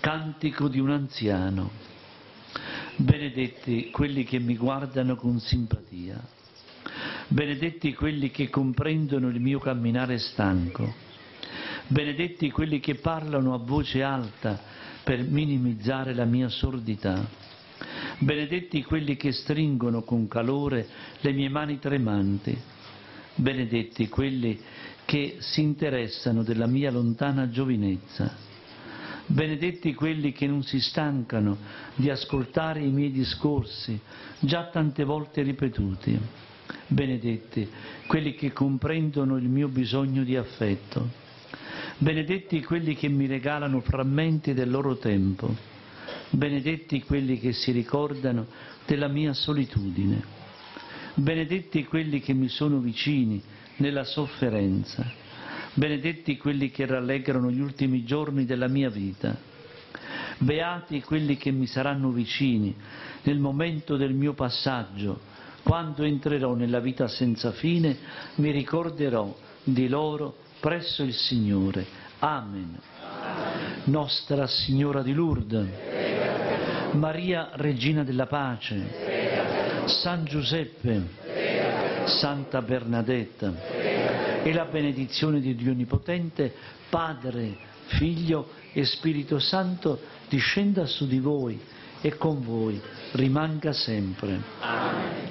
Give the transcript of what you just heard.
Cantico di un anziano. Benedetti quelli che mi guardano con simpatia. Benedetti quelli che comprendono il mio camminare stanco. Benedetti quelli che parlano a voce alta per minimizzare la mia sordità. Benedetti quelli che stringono con calore le mie mani tremanti. Benedetti quelli che si interessano della mia lontana giovinezza. Benedetti quelli che non si stancano di ascoltare i miei discorsi, già tante volte ripetuti. Benedetti quelli che comprendono il mio bisogno di affetto. Benedetti quelli che mi regalano frammenti del loro tempo. Benedetti quelli che si ricordano della mia solitudine. Benedetti quelli che mi sono vicini nella sofferenza. Benedetti quelli che rallegrano gli ultimi giorni della mia vita. Beati quelli che mi saranno vicini nel momento del mio passaggio. Quando entrerò nella vita senza fine, mi ricorderò di loro presso il Signore. Amen. Nostra Signora di Lourdes, Maria Regina della Pace, San Giuseppe, Santa Bernadetta, e la benedizione di Dio Onnipotente, Padre, Figlio e Spirito Santo, discenda su di voi e con voi rimanga sempre. Amen.